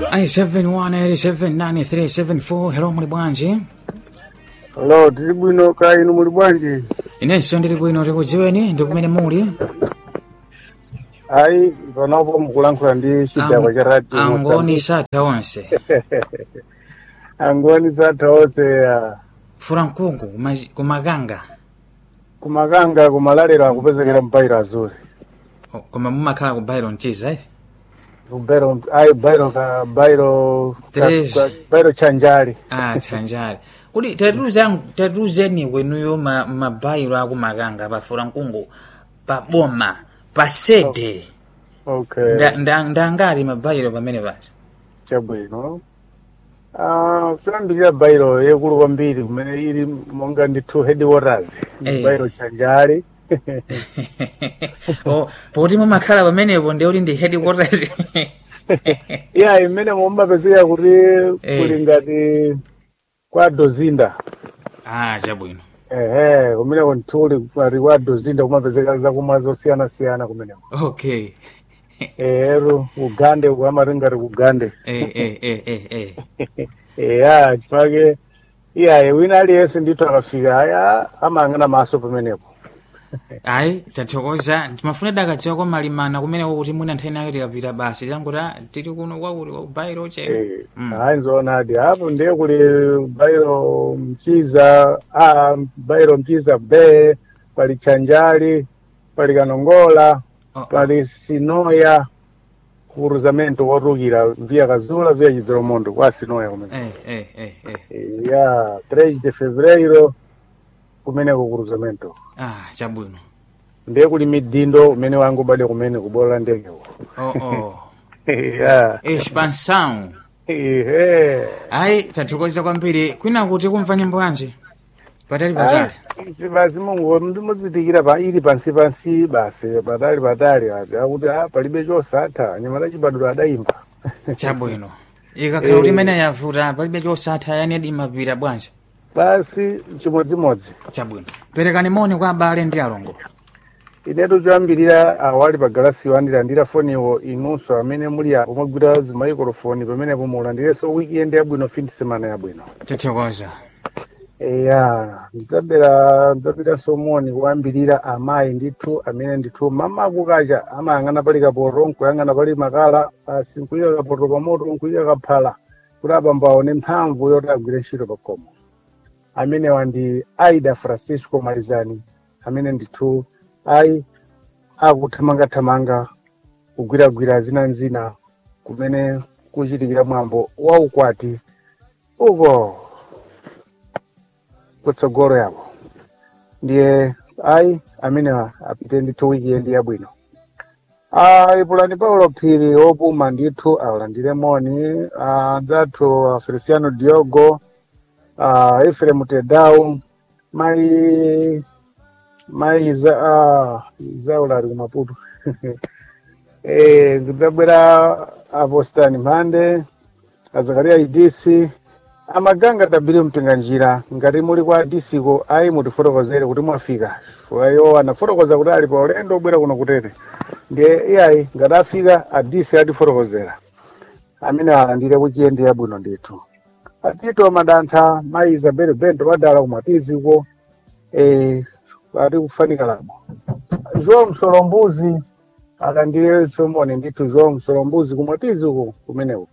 Ai 7187937 hello muli bwanji? Hello, tiri bwino ka inu muli bwanji? Inenso ndili bwino tikudziweni ndi kumene muli? Ai, panopo mukulankhula ndi chidakwa cha radio. Angoni satha onse. Angoni satha onse Furankungu kumaganga. Kumaganga kumalalero akupezekera mpairo azuri. Koma mumakhala ku Byron Mchiza eh? Kumbero ai bairo chanjali. Chanjali. Kuli tatuzeni wenuyo mabairo akumaganga pa Furankungu pa boma pa sede. Okay. Ndangari mabairo pamene pacha. Chabwino. Fulambira bairo yekulu kwambiri kumene ili monga ndi two headwaters. Bairo chanjali. Poti mumakhala pamenepo ndi kuti ndi headquarters. Yeah, imene mumbapezeka kuti kuli ngati kwa dozinda. Chabwino. Kumene kontuli kwa dozinda kumapezeka zakumwa zosiyana kumeneko. Okay. Ugande ukamaringati kugande. Chifake wina aliyense ndithu akafika amang'ana maso pamenepo. Ai tathokoza timafuna dakadziwa kwa malimana kumeneko kuti mwina nthani yake tikapita basi changuti tili kuno kwakuti kwa Bairo che. Nzoonadi apo ndiye kuli Bairo Mchiza, Bairo Mchiza be, pali Chanjali, pali Kanongola, pali Sinoya, kuruzamento wotukira via Kazula via Chidzolomondo kwa Sinoya kumene. 3 de Fevereiro kumeneko kuruzamento. Chabwino. Ndiye kuli midindo umene wangu bade kumene kubola ndege. Expansão. Ai tathokoza kwambiri kwina kuti kumva nyimbo yanji. Patali. Basi Mungu ndimuzitikira pa ili pansi basi patali akuti palibe chosatha nyamala chibadula adayimba. Chabwino. Ikakhala kuti imene yavuta palibe chosatha yani adimapira bwanji. Basi chimodzimodzi. Chabwino. Perekani moni kwa abale ndi alongo. Inetu choyambirira awali pa galasi wandilandira foniwo inunso amene muli apo mwagwira maikrofoni pamene mulandireso weekend yabwino fin semana yabwino. Tathokoza. Ndzapita somoni kuyambirira amayi ndithu amene ndithu mama akukacha amayang'ana pali kapoto nkuyang'ana pali makala basi nkuyika kapoto pamoto nkuyika kaphala kuti abambo aone mphamvu yoti agwire ntchito pakhomo. Amene wandi Aida Francisco Marizani amene ndithu akuthamanga kugwiragwira zina kumene kuchitikira mwambo wa ukwati uko kutsogolo yako ndiye amene apite ndithu weekend yabwino. Ipulani Paulo Phiri opuma ndithu alandire moni anzathu Feliciano Diogo, Efrem Tedau, mai zaulari kumaputu. Kudzabwera Apostani Mhande, Azakaria Idisi, amaganga tabiri mtenganjira ngati muli kwa disiko mutifotokozere kuti mwafika. Ayo anafotokoza kuti ali pa ulendo obwera kuno kutete. Ndiye ngati afika adisi atifotokozera. Amene alandire weekend yabwino ndithu. Atito madantha mai Isabel Bento badala kumatiziko ari kufanika labo. João Msolombuzi alandire somoni ndithu João Msolombuzi kumatiziko kumeneko.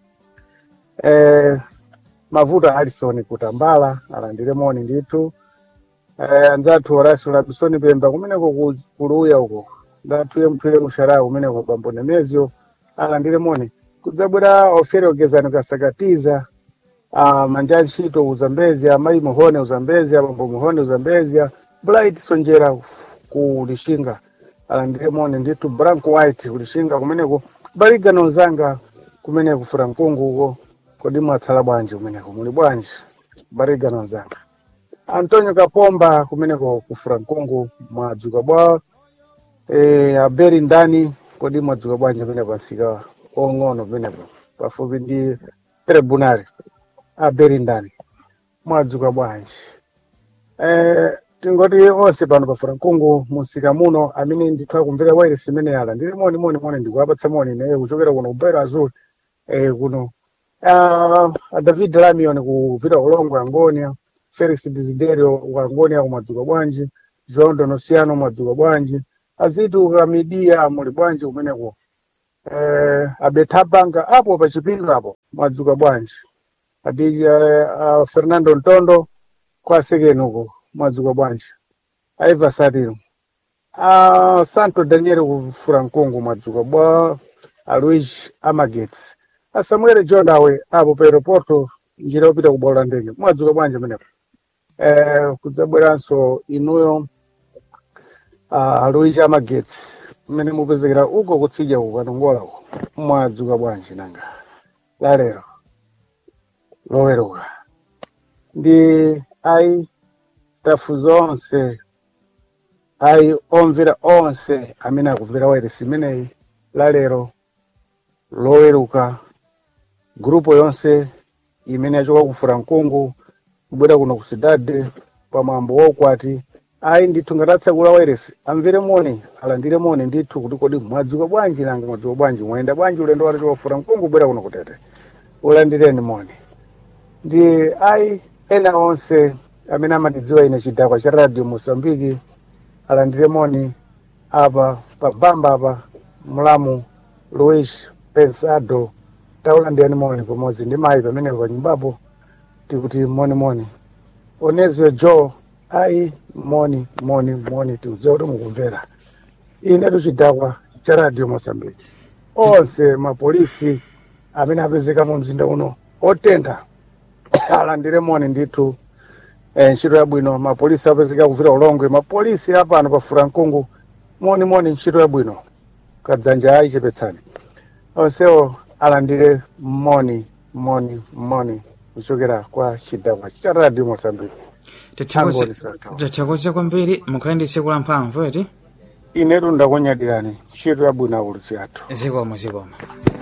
Mavuta Harrison Kutambala alandire moni ndithu. Anzathu Horacio Labisoni Pemba kumeneko kuluya uko. Ndatu yemphire kushara kumeneko Bambo Nemezio alandire moni. Kudzabwera Ofero Gezani Kasakatiza, Manjani Shito Uzambezia, Mai Muhone Uzambezia, Bambo Muhone Uzambezia, Blight Sonjera kulishinga alandire moni ndithu. Branco White kulishinga kumeneko. Bariga Nozanga kumeneko Furankungu uko. Kodi mwatsala bwanji kumeneko muli bwanji Bariga Nozanga. Antonio Kapomba kumeneko ku Furankungu mwadzuka bwa. Aberi ndani kodi mwadzuka bwanji kumeneko pasika ong'ono kumeneko pafupi ndi tribunal. Aberi ndani mwadzuka bwanji. Tingoti onse pano pa Furankungu musika muno amene ndithu akumvera wireless imene alandire moni ndikuwapatsa moni naye kuchokera kuno ku Bairo Azul kuno David Lamion kupita kulongo Angonia, Felix Desiderio wa Angonia kumadzuka bwanji, João Donosiano madzuka bwanji, azitu kamidia muli bwanji kumeneko, Abetabanga apo pa chipindu apo madzuka bwanji, adija Fernando Ntondo kwa sekenuko madzuka bwanji, Aiva Satiro, Santo Daniel Francongo madzuka bwa, Luis Amagets, Samuel Jonawe apo pa aeroporto njira upita kubola ndege madzuka bwanji meneko. Kudzabweranso inuyo Luis Amagets mmene mupezekera uko kutsidya kukanongola uko mwadzuka bwanji nanga lalero loweruka ndi ayi stafu zonse ayi omvera onse amene akumvera wairesi imeneyi lalero loweruka grupo yonse imene yachoka ku Francongo kubwera kuno ku Cidade pamwambo waukwati ayi ndithu ngatatsekula wairesi amvere moni alandire moni ndithu kuti kodi mwadzuka bwanji nanga mwadzuka bwanji mwayenda bwanji ulendo watachoka ku Francongo kubwera kuno kutete ulandireni moni ndi ayi ena onse amene amatidziwa ine chidakwa cha Radio Mosambiki alandire moni apa pabamba apa Mulamu Luis Pensado taulandireni moni pamodzi ndi mayi pamenepo pa nyumbapo tikuti moni Onezio Joe ayi moni tiudziwa kuti mukumvera ine tuchidakwa cha Radio Mosambiki onse mapolisi amene apezeka mu mzinda uno otentha alandire moni ndithu ntchito yabwino mapolisi apezeka kuvira ulongwe mapolisi apano pa Francongo moni ntchito yabwino kadzanja ayichepetsani onsewo alandire moni kuchokera kwa chidakwa cha Radio Mosambiki. Tathokoza kwambiri mukhale tsiku la mphamvu eti inetu ndakunyadirani ntchito yabwino ulutsi athu zikomo